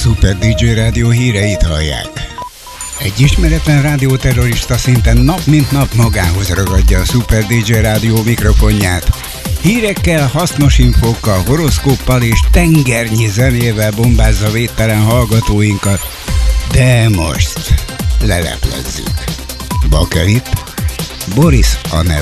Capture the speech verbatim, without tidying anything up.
Super dé dzsé Rádió híreit hallják. Egy ismeretlen rádióterrorista szinten nap mint nap magához ragadja a Super dé dzsé Rádió mikrofonját. Hírekkel, hasznos infókkal, horoszkóppal és tengernyi zenével bombázza védtelen hallgatóinkat. De most leleplezzük. Bakelit, Boris a neve.